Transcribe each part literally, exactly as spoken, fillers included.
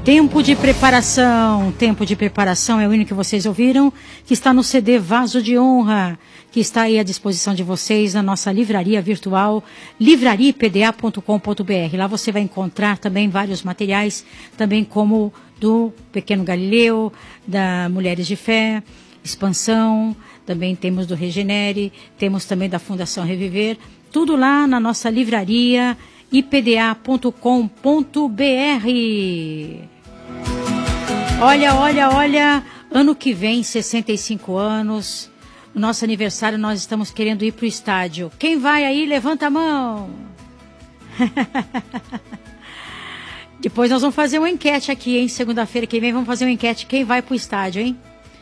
Tempo de preparação, tempo de preparação é o hino que vocês ouviram, que está no C D Vaso de Honra, que está aí à disposição de vocês na nossa livraria virtual, livraria p d a ponto com ponto b r. Lá você vai encontrar também vários materiais, também como do Pequeno Galileu, da Mulheres de Fé, Expansão, também temos do Regenere, temos também da Fundação Reviver, tudo lá na nossa livraria i p d a ponto com ponto b r. Olha, olha, olha, ano que vem, sessenta e cinco anos, no nosso aniversário nós estamos querendo ir para o estádio. Quem vai aí, levanta a mão. Depois nós vamos fazer uma enquete aqui, hein? Segunda-feira que vem vamos fazer uma enquete, quem vai para o estádio, hein?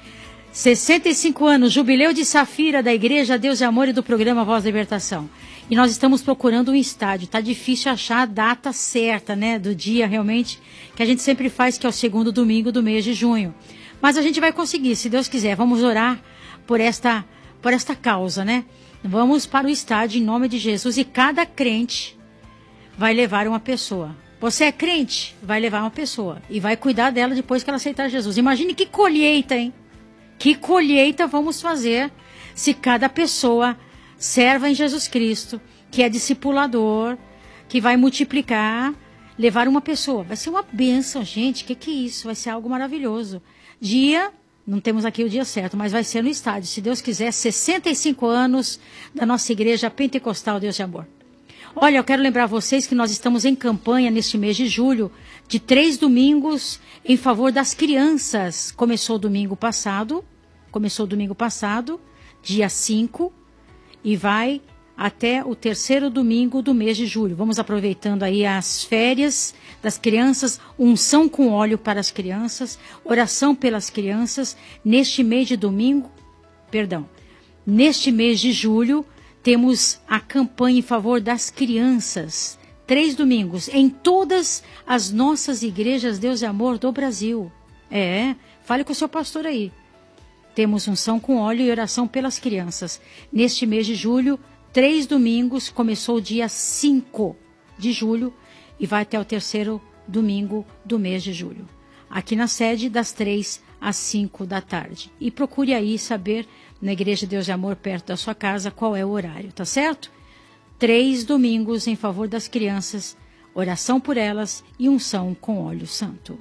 sessenta e cinco anos, jubileu de Safira da Igreja Deus e Amor e do programa Voz da Libertação. E nós estamos procurando um estádio. Tá difícil achar a data certa, né? Do dia realmente que a gente sempre faz, que é o segundo domingo do mês de junho. Mas a gente vai conseguir, se Deus quiser. Vamos orar por esta, por esta causa, né? Vamos para o estádio em nome de Jesus. E cada crente vai levar uma pessoa. Você é crente? Vai levar uma pessoa. E vai cuidar dela depois que ela aceitar Jesus. Imagine que colheita, hein? Que colheita vamos fazer se cada pessoa serva em Jesus Cristo, que é discipulador, que vai multiplicar, levar uma pessoa. Vai ser uma bênção, gente. O que, que é isso? Vai ser algo maravilhoso. Dia, não temos aqui o dia certo, mas vai ser no estádio. Se Deus quiser, sessenta e cinco anos da nossa igreja pentecostal Deus de Amor. Olha, eu quero lembrar vocês que nós estamos em campanha neste mês de julho, de três domingos em favor das crianças. Começou domingo passado, começou domingo passado, dia cinco, e vai até o terceiro domingo do mês de julho. Vamos aproveitando aí as férias das crianças, unção com óleo para as crianças, oração pelas crianças. Neste mês de domingo, perdão, neste mês de julho, temos a campanha em favor das crianças. Três domingos em todas as nossas igrejas Deus e Amor do Brasil. É, fale com o seu pastor aí. Temos unção com óleo e oração pelas crianças. Neste mês de julho, três domingos, começou o dia cinco de julho e vai até o terceiro domingo do mês de julho. Aqui na sede, das três às cinco da tarde. E procure aí saber, na Igreja Deus de Amor, perto da sua casa, qual é o horário, tá certo? Três domingos em favor das crianças, oração por elas e unção com óleo santo.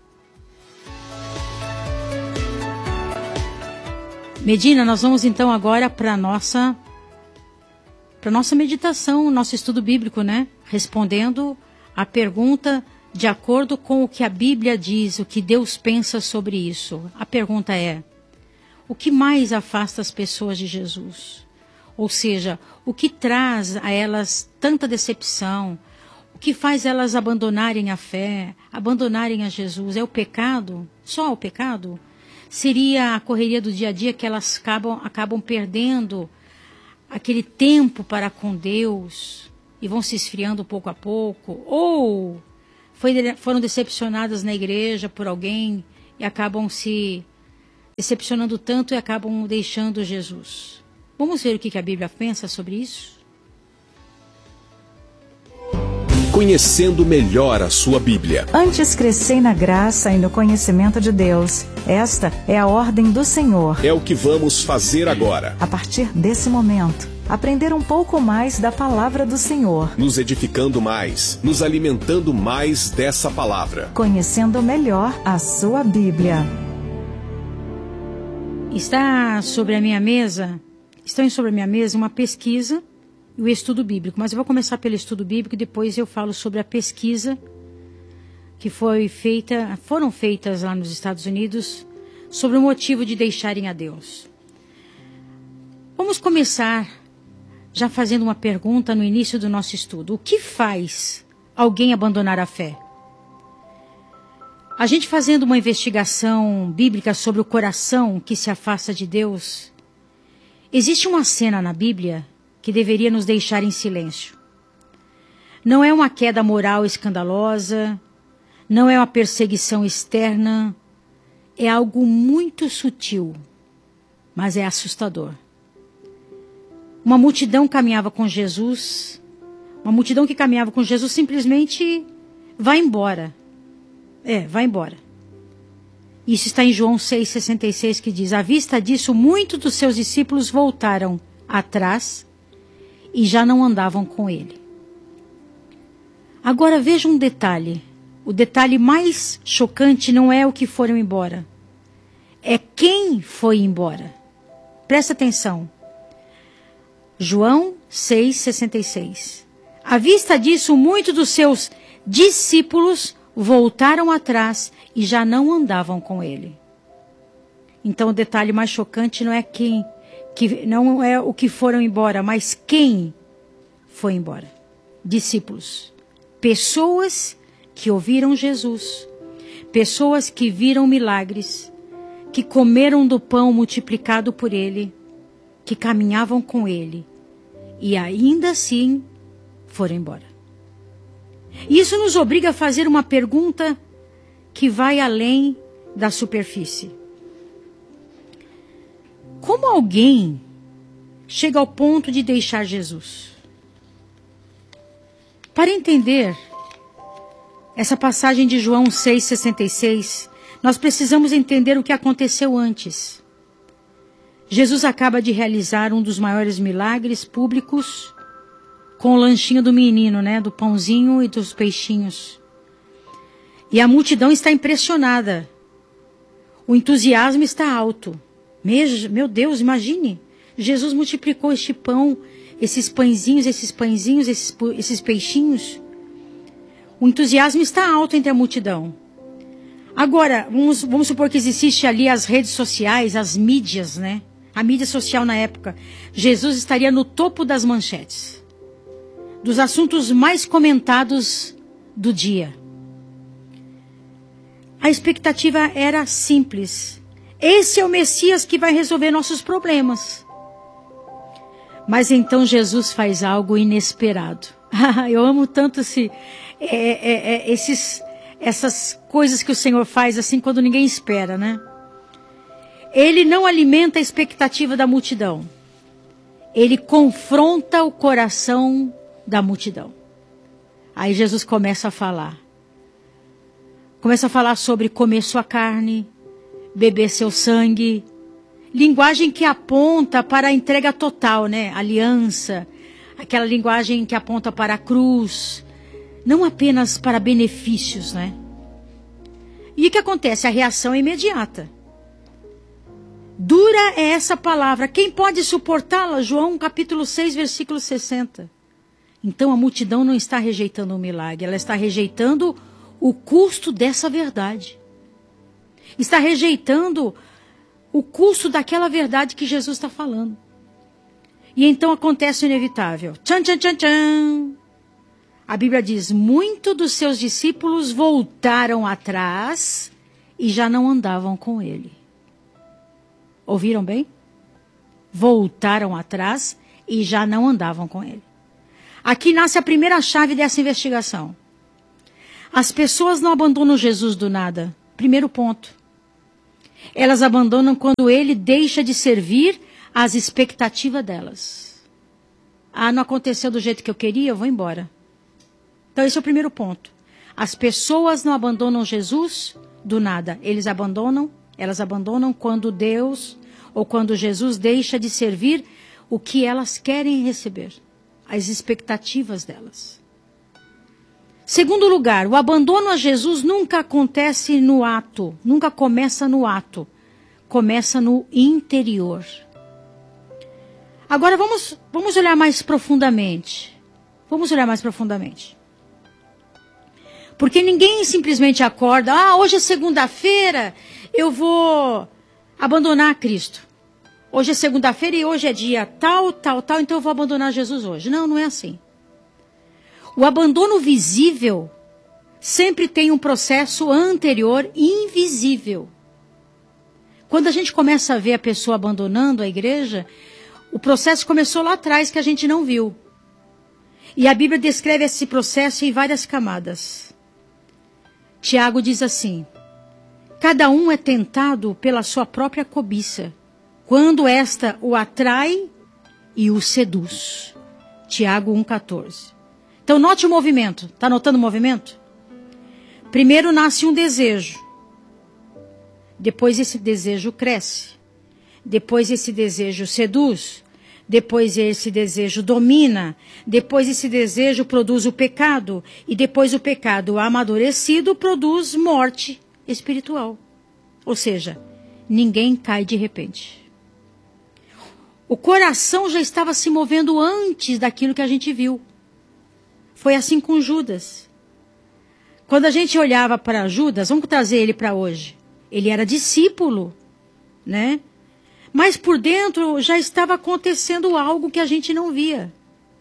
Medina, nós vamos então agora para a nossa, para nossa meditação, nosso estudo bíblico, né? Respondendo a pergunta de acordo com o que a Bíblia diz, o que Deus pensa sobre isso. A pergunta é: o que mais afasta as pessoas de Jesus? Ou seja, o que traz a elas tanta decepção? O que faz elas abandonarem a fé, abandonarem a Jesus? É o pecado? Só o pecado? Seria a correria do dia a dia que elas acabam, acabam perdendo aquele tempo para com Deus e vão se esfriando pouco a pouco? Ou foi, foram decepcionadas na igreja por alguém e acabam se decepcionando tanto e acabam deixando Jesus? Vamos ver o que a Bíblia pensa sobre isso? Conhecendo melhor a sua Bíblia. Antes crescei na graça e no conhecimento de Deus. Esta é a ordem do Senhor. É o que vamos fazer agora. A partir desse momento, aprender um pouco mais da palavra do Senhor. Nos edificando mais, nos alimentando mais dessa palavra. Conhecendo melhor a sua Bíblia. Está sobre a minha mesa, estão sobre a minha mesa uma pesquisa e o estudo bíblico. Mas eu vou começar pelo estudo bíblico e depois eu falo sobre a pesquisa que foi feita, foram feitas lá nos Estados Unidos sobre o motivo de deixarem a Deus. Vamos começar já fazendo uma pergunta no início do nosso estudo. O que faz alguém abandonar a fé? A gente fazendo uma investigação bíblica sobre o coração que se afasta de Deus, existe uma cena na Bíblia que deveria nos deixar em silêncio. Não é uma queda moral escandalosa, não é uma perseguição externa, é algo muito sutil, mas é assustador. Uma multidão caminhava com Jesus, uma multidão que caminhava com Jesus simplesmente vai embora. É, vai embora. Isso está em João seis, sessenta e seis, que diz: à vista disso, muitos dos seus discípulos voltaram atrás e já não andavam com ele. Agora veja um detalhe. O detalhe mais chocante não é o que foram embora. É quem foi embora. Presta atenção. João seis, sessenta e seis. À vista disso, muitos dos seus discípulos voltaram atrás e já não andavam com ele. Então o detalhe mais chocante não é quem, que não é o que foram embora, mas quem foi embora. Discípulos. Pessoas que ouviram Jesus. Pessoas que viram milagres. Que comeram do pão multiplicado por ele. Que caminhavam com ele. E ainda assim foram embora. Isso nos obriga a fazer uma pergunta que vai além da superfície. Como alguém chega ao ponto de deixar Jesus? Para entender essa passagem de João seis, sessenta e seis, nós precisamos entender o que aconteceu antes. Jesus acaba de realizar um dos maiores milagres públicos com o lanchinho do menino, né? Do pãozinho e dos peixinhos. E a multidão está impressionada. O entusiasmo está alto. Meu Deus, imagine. Jesus multiplicou este pão, esses pãezinhos, esses pãezinhos, esses, esses peixinhos. O entusiasmo está alto entre a multidão. Agora, vamos, vamos supor que existe ali as redes sociais, as mídias, né? A mídia social na época. Jesus estaria no topo das manchetes. Dos assuntos mais comentados do dia. A expectativa era simples. Esse é o Messias que vai resolver nossos problemas. Mas então Jesus faz algo inesperado. Eu amo tanto esse, é, é, é, esses, essas coisas que o Senhor faz assim quando ninguém espera, né? Ele não alimenta a expectativa da multidão. Ele confronta o coração da multidão. Aí Jesus começa a falar. Começa a falar sobre comer sua carne, beber seu sangue. Linguagem que aponta para a entrega total, né? Aliança. Aquela linguagem que aponta para a cruz. Não apenas para benefícios, né? E o que acontece? A reação é imediata. Dura é essa palavra. Quem pode suportá-la? João capítulo seis, versículo sessenta. Então a multidão não está rejeitando o milagre. Ela está rejeitando o custo dessa verdade. Está rejeitando o custo daquela verdade que Jesus está falando. E então acontece o inevitável. Tchan, tchan, tchan, tchan. A Bíblia diz, muitos dos seus discípulos voltaram atrás e já não andavam com ele. Ouviram bem? Voltaram atrás e já não andavam com ele. Aqui nasce a primeira chave dessa investigação. As pessoas não abandonam Jesus do nada. Primeiro ponto. Elas abandonam quando ele deixa de servir às expectativas delas. Ah, não aconteceu do jeito que eu queria, eu vou embora. Então esse é o primeiro ponto. As pessoas não abandonam Jesus do nada. Eles abandonam, elas abandonam quando Deus ou quando Jesus deixa de servir o que elas querem receber. As expectativas delas. Segundo lugar, o abandono a Jesus nunca acontece no ato, nunca começa no ato, começa no interior. Agora vamos, vamos olhar mais profundamente. Vamos olhar mais profundamente. Porque ninguém simplesmente acorda, ah, hoje é segunda-feira, eu vou abandonar Cristo. Hoje é segunda-feira e hoje é dia tal, tal, tal, então eu vou abandonar Jesus hoje. Não, não é assim. O abandono visível sempre tem um processo anterior invisível. Quando a gente começa a ver a pessoa abandonando a igreja, o processo começou lá atrás que a gente não viu. E a Bíblia descreve esse processo em várias camadas. Tiago diz assim, cada um é tentado pela sua própria cobiça, quando esta o atrai e o seduz. Tiago um, quatorze. Então note o movimento. Está notando o movimento? Primeiro nasce um desejo. Depois esse desejo cresce. Depois esse desejo seduz. Depois esse desejo domina. Depois esse desejo produz o pecado. E depois o pecado amadurecido produz morte espiritual. Ou seja, ninguém cai de repente. O coração já estava se movendo antes daquilo que a gente viu. Foi assim com Judas. Quando a gente olhava para Judas, vamos trazer ele para hoje. Ele era discípulo, né? Mas por dentro já estava acontecendo algo que a gente não via.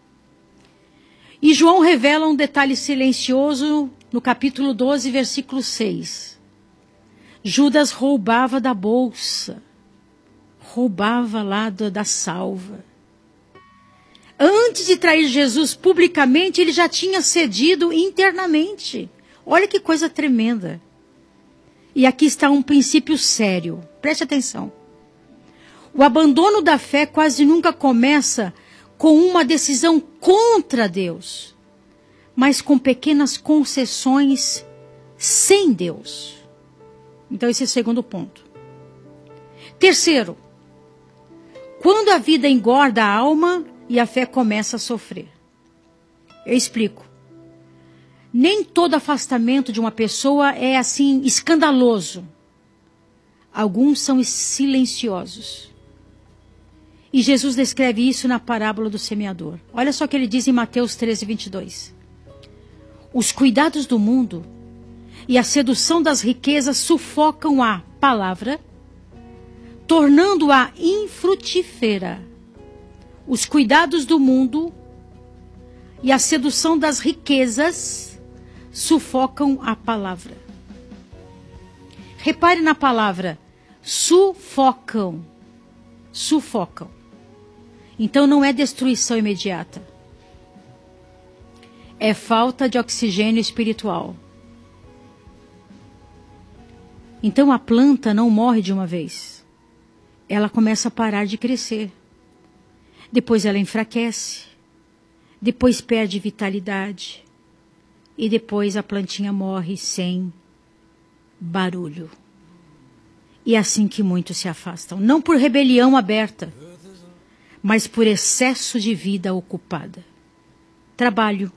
E João revela um detalhe silencioso no capítulo doze, versículo seis. Judas roubava da bolsa. Roubava lá da, da salva. Antes de trair Jesus publicamente, ele já tinha cedido internamente. Olha que coisa tremenda. E aqui está um princípio sério. Preste atenção. O abandono da fé quase nunca começa com uma decisão contra Deus, mas com pequenas concessões sem Deus. Então esse é o segundo ponto. Terceiro, quando a vida engorda a alma e a fé começa a sofrer. Eu explico. Nem todo afastamento de uma pessoa é assim escandaloso. Alguns são silenciosos. E Jesus descreve isso na parábola do semeador. Olha só o que ele diz em Mateus treze, vinte e dois. Os cuidados do mundo e a sedução das riquezas sufocam a palavra, tornando-a infrutífera. Os cuidados do mundo e a sedução das riquezas sufocam a palavra. Repare na palavra sufocam. Sufocam. Então não é destruição imediata. É falta de oxigênio espiritual. Então a planta não morre de uma vez. Ela começa a parar de crescer. Depois ela enfraquece. Depois perde vitalidade. E depois a plantinha morre sem barulho. E é assim que muitos se afastam. Não por rebelião aberta, mas por excesso de vida ocupada. Trabalho.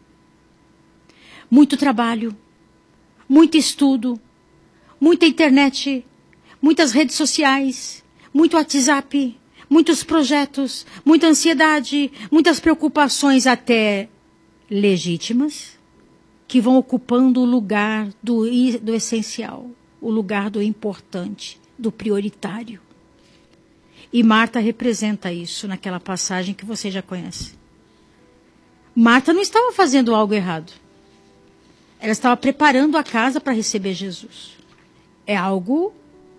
Muito trabalho. Muito estudo. Muita internet. Muitas redes sociais. Muito WhatsApp. Muitos projetos. Muita ansiedade. Muitas preocupações até legítimas, que vão ocupando o lugar do, do essencial, o lugar do importante, do prioritário. E Marta representa isso naquela passagem que você já conhece. Marta não estava fazendo algo errado. Ela estava preparando a casa para receber Jesus. É algo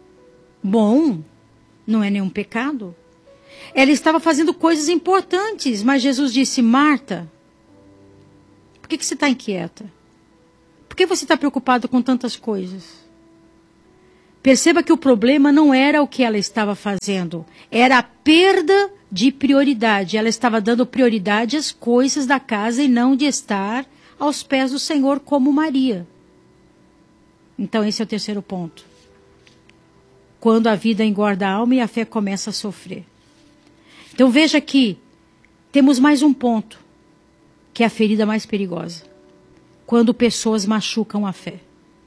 bom, não é nenhum pecado. Ela estava fazendo coisas importantes, mas Jesus disse: Marta, por que, que você está inquieta? Por que você está preocupado com tantas coisas? Perceba que o problema não era o que ela estava fazendo, era a perda de prioridade. Ela estava dando prioridade às coisas da casa e não de estar aos pés do Senhor como Maria. Então esse é o terceiro ponto. Quando a vida engorda a alma e a fé começa a sofrer. Então veja que temos mais um ponto, que é a ferida mais perigosa. Quando pessoas machucam a fé.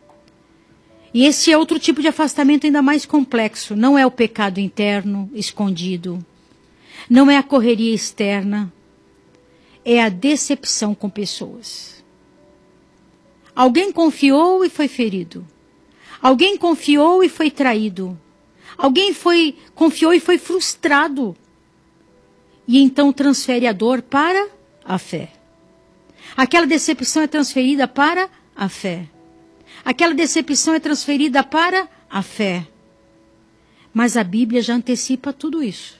E esse é outro tipo de afastamento ainda mais complexo. Não é o pecado interno, escondido. Não é a correria externa. É a decepção com pessoas. Alguém confiou e foi ferido. Alguém confiou e foi traído. Alguém foi, confiou e foi frustrado. E então transfere a dor para a fé. Aquela decepção é transferida para a fé. Aquela decepção é transferida para a fé. Mas a Bíblia já antecipa tudo isso.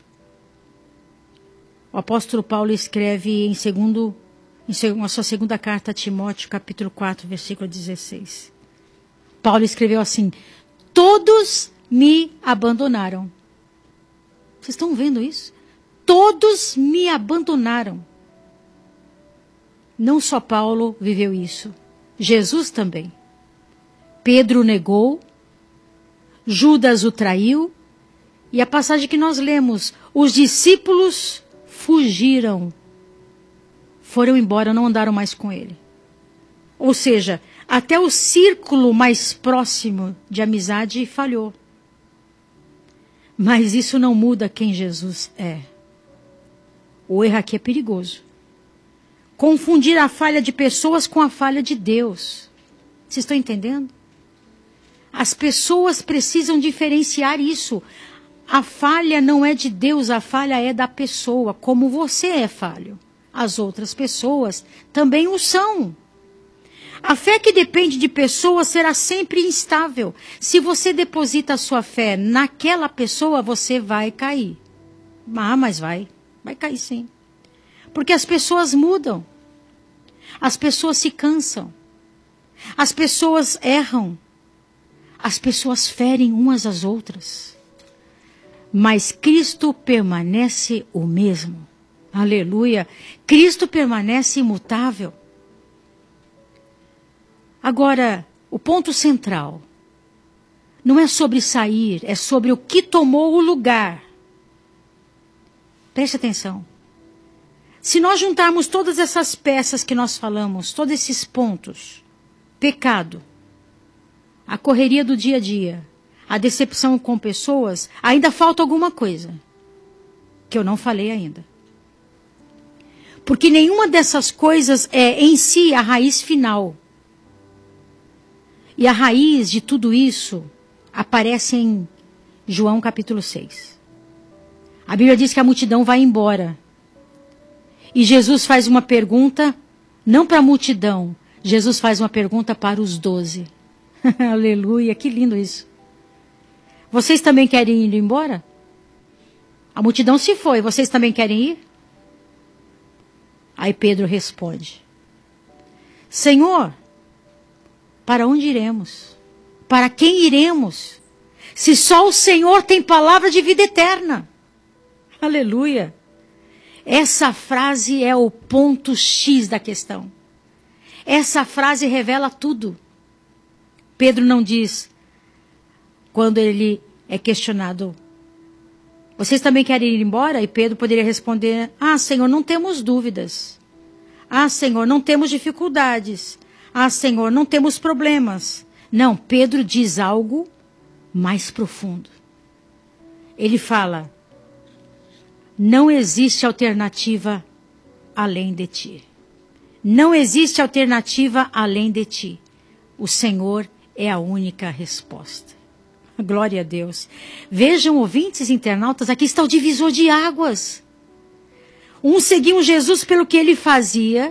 O apóstolo Paulo escreve em, segundo, em a sua segunda carta a Timóteo, capítulo quatro, versículo dezesseis. Paulo escreveu assim: todos me abandonaram. Vocês estão vendo isso? Todos me abandonaram. Não só Paulo viveu isso. Jesus também. Pedro negou, Judas o traiu, e a passagem que nós lemos, os discípulos fugiram, foram embora, não andaram mais com ele. Ou seja, até o círculo mais próximo de amizade falhou. Mas isso não muda quem Jesus é. O erro aqui é perigoso. Confundir a falha de pessoas com a falha de Deus. Vocês estão entendendo? As pessoas precisam diferenciar isso. A falha não é de Deus, a falha é da pessoa, como você é falho. As outras pessoas também o são. A fé que depende de pessoas será sempre instável. Se você deposita a sua fé naquela pessoa, você vai cair. Ah, mas vai. Vai cair sim. Porque as pessoas mudam. As pessoas se cansam. As pessoas erram. As pessoas ferem umas às outras. Mas Cristo permanece o mesmo. Aleluia. Cristo permanece imutável. Agora, o ponto central não é sobre sair, é sobre o que tomou o lugar. Preste atenção. Se nós juntarmos todas essas peças que nós falamos, todos esses pontos, pecado, a correria do dia a dia, a decepção com pessoas, ainda falta alguma coisa que eu não falei ainda. Porque nenhuma dessas coisas é em si a raiz final. E a raiz de tudo isso aparece em João capítulo seis. A Bíblia diz que a multidão vai embora. E Jesus faz uma pergunta, não para a multidão, Jesus faz uma pergunta para os doze. Aleluia, que lindo isso. Vocês também querem ir embora? A multidão se foi, vocês também querem ir? Aí Pedro responde: Senhor, para onde iremos? Para quem iremos? Se só o Senhor tem palavra de vida eterna. Aleluia. Essa frase é o ponto X da questão. Essa frase revela tudo. Pedro não diz, quando ele é questionado, vocês também querem ir embora? E Pedro poderia responder, ah, Senhor, não temos dúvidas. Ah, Senhor, não temos dificuldades. Ah, Senhor, não temos problemas. Não, Pedro diz algo mais profundo. Ele fala, não existe alternativa além de ti. Não existe alternativa além de ti. O Senhor é a única resposta. Glória a Deus. Vejam, ouvintes internautas, aqui está o divisor de águas. Uns seguiam Jesus pelo que ele fazia.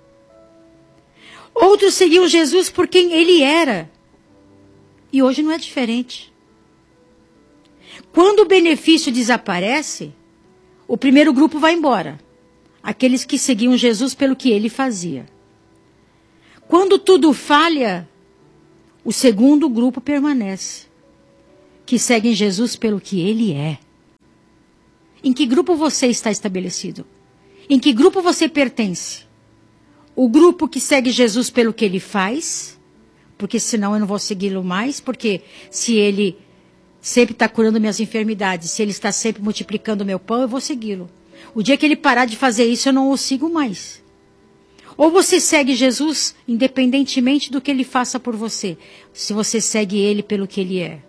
Outros seguiam Jesus por quem ele era. E hoje não é diferente. Quando o benefício desaparece, o primeiro grupo vai embora. Aqueles que seguiam Jesus pelo que ele fazia. Quando tudo falha, o segundo grupo permanece. Que seguem Jesus pelo que ele é. Em que grupo você está estabelecido? Em que grupo você pertence? O grupo que segue Jesus pelo que ele faz, porque senão eu não vou segui-lo mais, porque se ele sempre está curando minhas enfermidades, se ele está sempre multiplicando o meu pão, eu vou segui-lo. O dia que ele parar de fazer isso, eu não o sigo mais. Ou você segue Jesus, independentemente do que ele faça por você, se você segue ele pelo que ele é.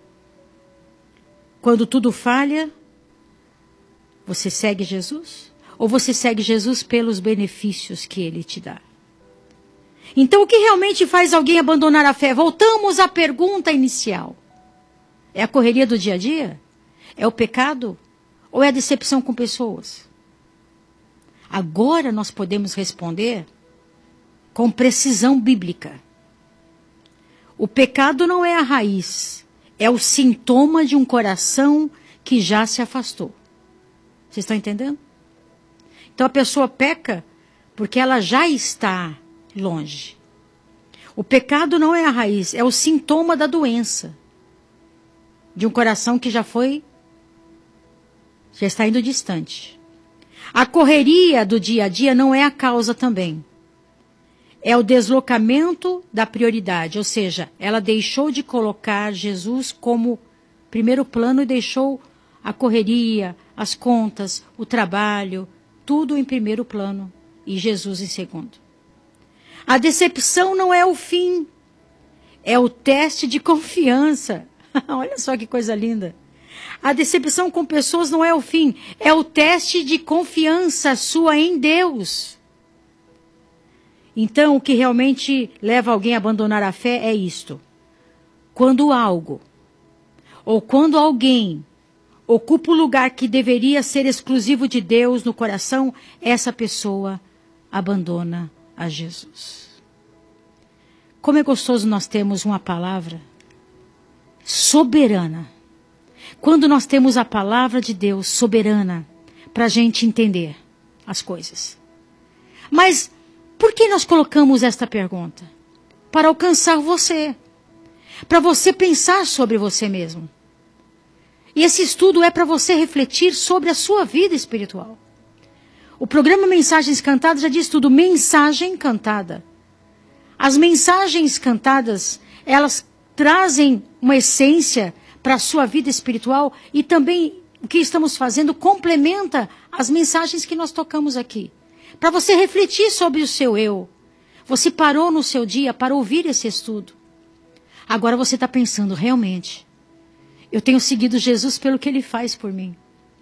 Quando tudo falha, você segue Jesus? Ou você segue Jesus pelos benefícios que ele te dá? Então, o que realmente faz alguém abandonar a fé? Voltamos à pergunta inicial. É a correria do dia a dia? É o pecado? Ou é a decepção com pessoas? Agora nós podemos responder com precisão bíblica. O pecado não é a raiz, é o sintoma de um coração que já se afastou. Vocês estão entendendo? Então a pessoa peca porque ela já está longe. O pecado não é a raiz, é o sintoma da doença. De um coração que já foi, já está indo distante. A correria do dia a dia não é a causa também. é o deslocamento da prioridade, ou seja, ela deixou de colocar Jesus como primeiro plano e deixou a correria, as contas, o trabalho, tudo em primeiro plano e Jesus em segundo. A decepção não é o fim, é o teste de confiança. Olha só que coisa linda. A decepção com pessoas não é o fim, é o teste de confiança sua em Deus. Então, o que realmente leva alguém a abandonar a fé é isto. Quando algo, ou quando alguém, ocupa o lugar que deveria ser exclusivo de Deus no coração, essa pessoa abandona a Jesus. Como é gostoso nós termos uma palavra soberana. Quando nós temos a palavra de Deus soberana para a gente entender as coisas. Mas por que nós colocamos esta pergunta? Para alcançar você. Para você pensar sobre você mesmo. E esse estudo é para você refletir sobre a sua vida espiritual. O programa Mensagens Cantadas já diz tudo, mensagem cantada. As mensagens cantadas, elas trazem uma essência para a sua vida espiritual e também o que estamos fazendo complementa as mensagens que nós tocamos aqui. Para você refletir sobre o seu eu. Você parou no seu dia para ouvir esse estudo. Agora você está pensando, realmente, eu tenho seguido Jesus pelo que Ele faz por mim.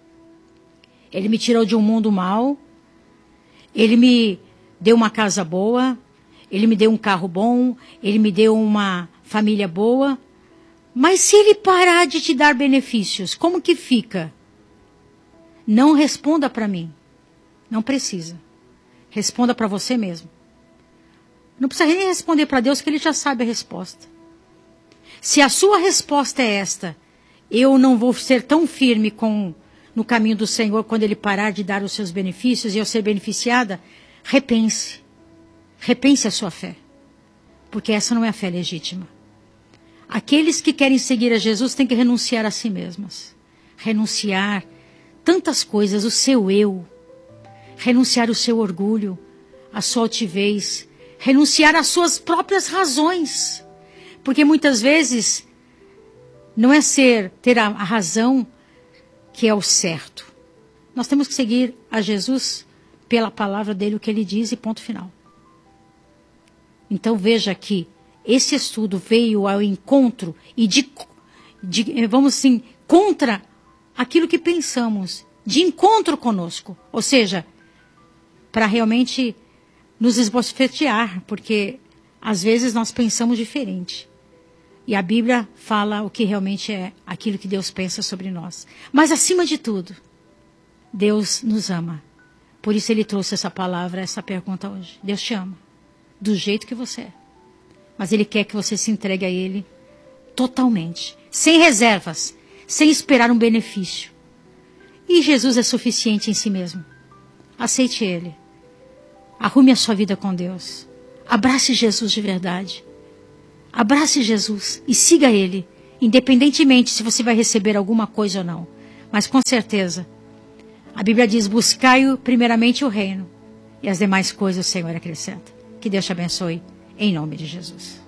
Ele me tirou de um mundo mau. Ele me deu uma casa boa. Ele me deu um carro bom. Ele me deu uma família boa. Mas se Ele parar de te dar benefícios, como que fica? Não responda para mim. Não precisa. Responda para você mesmo. Não precisa nem responder para Deus, que Ele já sabe a resposta. Se a sua resposta é esta, eu não vou ser tão firme com, no caminho do Senhor quando Ele parar de dar os seus benefícios e eu ser beneficiada, repense. Repense a sua fé. Porque essa não é a fé legítima. Aqueles que querem seguir a Jesus têm que renunciar a si mesmas. Renunciar tantas coisas, o seu eu. Renunciar o seu orgulho, a sua altivez. Renunciar às suas próprias razões. Porque muitas vezes não é ser, ter a, a razão que é o certo. Nós temos que seguir a Jesus pela palavra dele, o que ele diz e ponto final. Então veja que esse estudo veio ao encontro e de, de vamos assim, contra aquilo que pensamos, de encontro conosco. Ou seja, para realmente nos esbofetear, porque às vezes nós pensamos diferente. E a Bíblia fala o que realmente é aquilo que Deus pensa sobre nós. Mas acima de tudo, Deus nos ama. Por isso Ele trouxe essa palavra, essa pergunta hoje. Deus te ama, do jeito que você é. Mas Ele quer que você se entregue a Ele totalmente, sem reservas, sem esperar um benefício. E Jesus é suficiente em si mesmo. Aceite Ele. Arrume a sua vida com Deus. Abrace Jesus de verdade. Abrace Jesus e siga Ele, independentemente se você vai receber alguma coisa ou não. Mas com certeza, a Bíblia diz, buscai primeiramente o reino, e as demais coisas o Senhor acrescenta. Que Deus te abençoe, em nome de Jesus.